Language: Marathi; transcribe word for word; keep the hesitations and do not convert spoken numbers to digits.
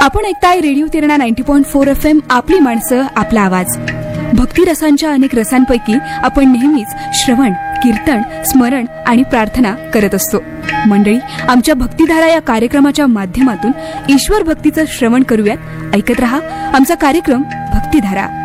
आपण ऐकताय radio तिरणा ninety point four F M, आपली माणसं आपला आवाज. भक्ती रसांच्या अनेक रसांपैकी आपण नेहमीच श्रवण, कीर्तन, स्मरण आणि प्रार्थना करत असतो. मंडळी, आमच्या भक्तिधारा या कार्यक्रमाच्या माध्यमातून ईश्वर भक्तीचं श्रवण करूयात. ऐकत रहा आमचा कार्यक्रम भक्तिधारा.